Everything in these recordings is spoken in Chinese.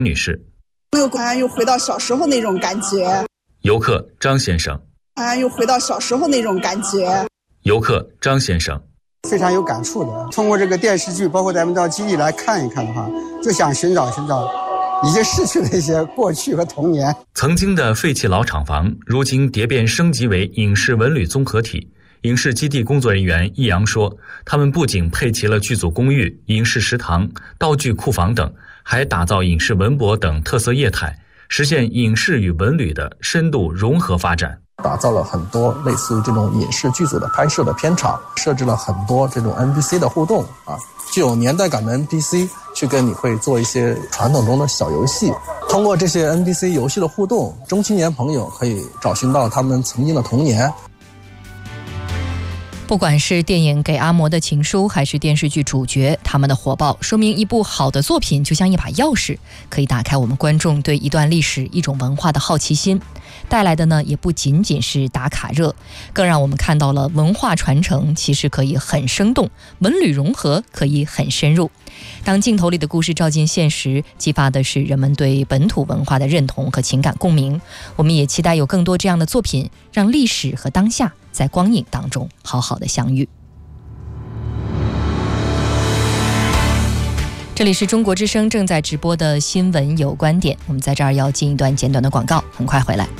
女士。 又回到小时候那种感觉。 游客张先生。 又回到小时候那种感觉。 游客张先生。 非常有感触的，通过这个电视剧，包括咱们到基地来看一看的话，就想寻找已经逝去的一些过去和童年。 曾经的废弃老厂房，如今蝶变升级为影视文旅综合体。影视基地工作人员易阳说，他们不仅配齐了剧组公寓、影视食堂、道具库房等，还打造影视文博等特色业态，实现影视与文旅的深度融合发展。 打造了很多类似于这种影视剧组的拍摄的片场，设置了很多这种 NPC 的互动具有年代感的 NPC 去跟你会做一些传统中的小游戏。通过这些 NPC 游戏的互动，中青年朋友可以找寻到他们曾经的童年。 不管是电影《给阿嬷的情书》还是电视剧主角，他们的火爆说明一部好的作品就像一把钥匙，可以打开我们观众对一段历史、一种文化的好奇心。带来的呢，也不仅仅是打卡热，更让我们看到了文化传承其实可以很生动，文旅融合可以很深入。当镜头里的故事照进现实，激发的是人们对本土文化的认同和情感共鸣。我们也期待有更多这样的作品，让历史和当下在光影当中好好的相遇。这里是中国之声正在直播的新闻有观点，我们在这儿要进一段简短的广告，很快回来。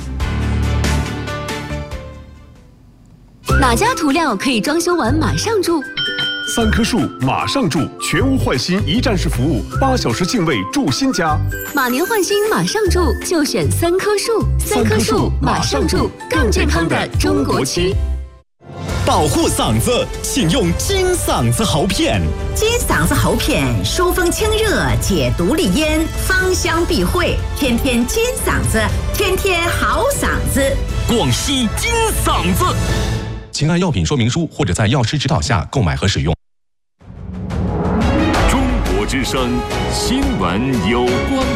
哪家涂料可以装修完马上住 ？3棵树马上住，全屋换新一站式服务，8小时净位住新家。 马年换新马上住，就选3棵树。3棵树马上住，更健康的中国区。 保护嗓子，请用金嗓子喉片。 金嗓子喉片疏风清热，解毒利咽，芳香避秽，天天金嗓子，天天好嗓子。 广西金嗓子。请按药品说明书或者在药师指导下购买和使用。 中国之声新闻有观